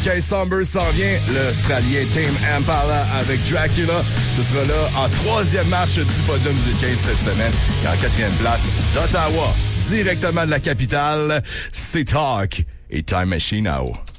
15, Somber s'en vient. L'Australien Tame Impala avec Dracula. Ce sera là en 3e marche du podium du 15 cette semaine. Et en 4e place d'Ottawa, directement de la capitale, c'est Talk et Time Machine Now.